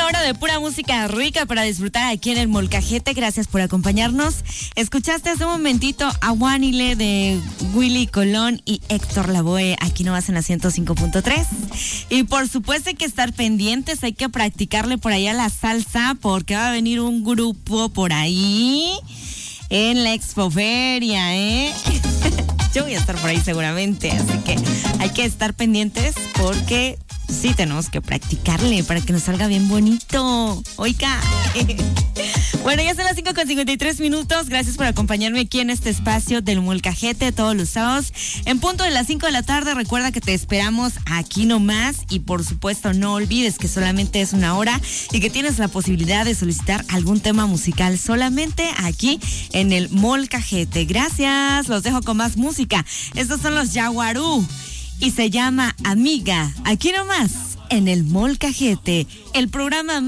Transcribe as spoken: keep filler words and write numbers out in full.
hora de pura música rica para disfrutar aquí en el Molcajete. Gracias por acompañarnos. Escuchaste hace un momentito a Juanile de Willy Colón y Héctor Lavoe. Aquí nomás en la ciento cinco punto tres. Y por supuesto hay que estar pendientes, hay que practicarle por allá la salsa porque va a venir un grupo por ahí en la Expoferia, ¿eh? Yo voy a estar por ahí seguramente, así que hay que estar pendientes porque sí tenemos que practicarle para que nos salga bien bonito. Oiga. Bueno, ya son las cinco con cincuenta y tres minutos. Gracias por acompañarme aquí en este espacio del Molcajete todos los sábados. En punto de las cinco de la tarde, recuerda que te esperamos aquí nomás. Y por supuesto, no olvides que solamente es una hora y que tienes la posibilidad de solicitar algún tema musical solamente aquí en el Molcajete. Gracias. Los dejo con más música. Estos son los Yaguarú y se llama Amiga. Aquí nomás en el Molcajete, el programa